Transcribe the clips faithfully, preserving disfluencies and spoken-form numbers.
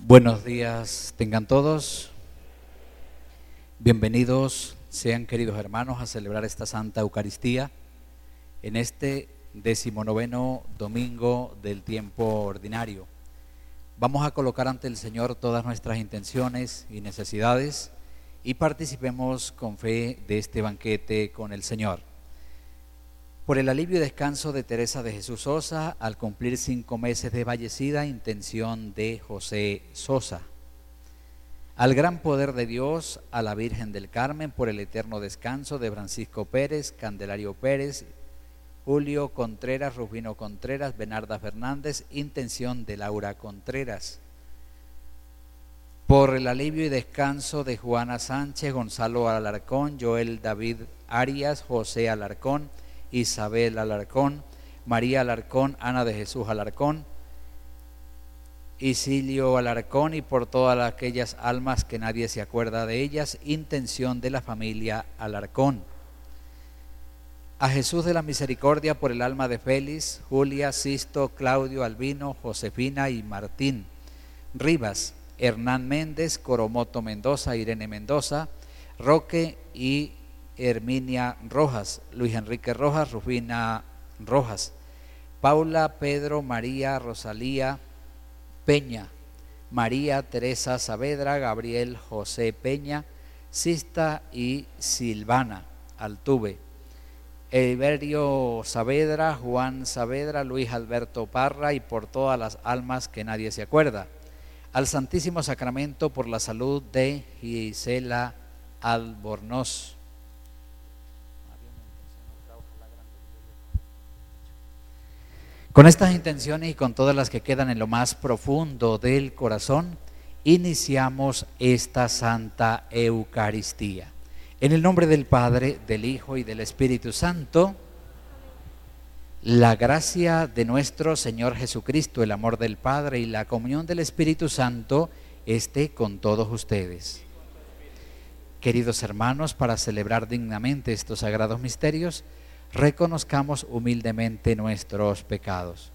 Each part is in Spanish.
Buenos días tengan todos, bienvenidos sean queridos hermanos a celebrar esta Santa Eucaristía en este decimonoveno domingo del tiempo ordinario. Vamos a colocar ante el Señor todas nuestras intenciones y necesidades y participemos con fe de este banquete con el Señor. Por el alivio y descanso de Teresa de Jesús Sosa, al cumplir cinco meses de fallecida, intención de José Sosa. Al gran poder de Dios, a la Virgen del Carmen, por el eterno descanso de Francisco Pérez, Candelario Pérez, Julio Contreras, Rufino Contreras, Bernarda Fernández, intención de Laura Contreras. Por el alivio y descanso de Juana Sánchez, Gonzalo Alarcón, Joel David Arias, José Alarcón, Isabel Alarcón, María Alarcón, Ana de Jesús Alarcón, Isilio Alarcón, y por todas aquellas almas que nadie se acuerda de ellas, intención de la familia Alarcón. A Jesús de la Misericordia, por el alma de Félix, Julia, Sisto, Claudio, Albino, Josefina y Martín Rivas, Hernán Méndez, Coromoto Mendoza, Irene Mendoza, Roque y Herminia Rojas, Luis Enrique Rojas, Rufina Rojas, Paula, Pedro, María, Rosalía Peña, María Teresa Saavedra, Gabriel José Peña, Sista y Silvana Altuve, Eberio Saavedra, Juan Saavedra, Luis Alberto Parra, y por todas las almas que nadie se acuerda. Al Santísimo Sacramento, por la salud de Gisela Albornoz. Con estas intenciones y con todas las que quedan en lo más profundo del corazón, iniciamos esta Santa Eucaristía. En el nombre del Padre, del Hijo y del Espíritu Santo, la gracia de nuestro Señor Jesucristo, el amor del Padre y la comunión del Espíritu Santo esté con todos ustedes. Queridos hermanos, para celebrar dignamente estos sagrados misterios, reconozcamos humildemente nuestros pecados.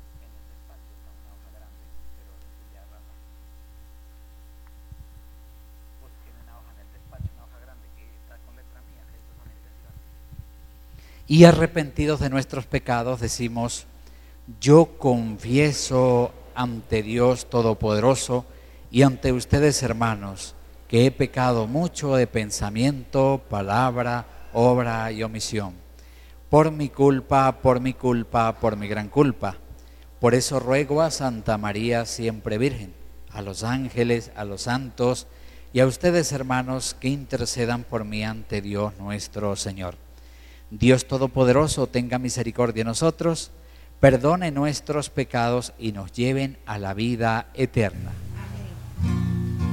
Y arrepentidos de nuestros pecados decimos: yo confieso ante Dios Todopoderoso y ante ustedes, hermanos, que he pecado mucho de pensamiento, palabra, obra y omisión. Por mi culpa, por mi culpa, por mi gran culpa. Por eso ruego a Santa María siempre Virgen, a los ángeles, a los santos y a ustedes, hermanos, que intercedan por mí ante Dios nuestro Señor. Dios Todopoderoso tenga misericordia de nosotros, perdone nuestros pecados y nos lleven a la vida eterna.